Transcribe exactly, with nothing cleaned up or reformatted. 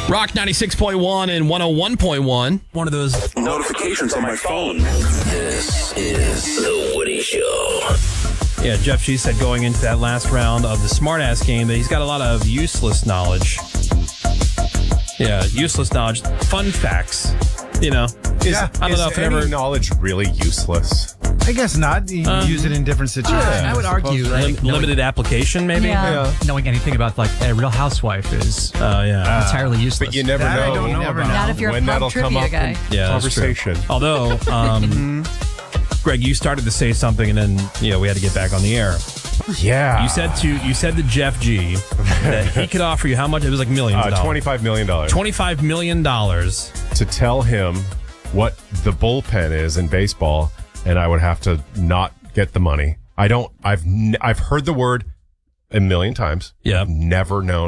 Rock ninety-six point one and one oh one point one. One of those notifications on my phone. This is The Woody Show. Yeah, Jeff G said going into that last round of the Smartass game that he's got a lot of useless knowledge. Yeah, useless knowledge. Fun facts. You know, Is, yeah, I don't is know if it any ever knowledge really useless? I guess not. You Um, use it in different situations. I would argue like, Lim- knowing, limited application, maybe. yeah. Yeah. knowing anything about like a Real Housewife is Oh yeah. entirely useless. But you never That I know. don't know never about. Not if you're a when pop that'll come trivia up guy. in Yeah, that's true. conversation. Although, um, Greg, you started to say something, and then you know we had to get back on the air. Yeah. You said to you said to Jeff G that he could offer you how much? It was like millions. of uh, dollars. twenty-five million dollars Twenty-five million dollars. to tell him what the bullpen is in baseball, and I would have to not get the money. I don't. I've n- I've heard the word a million times. Yeah. I've never known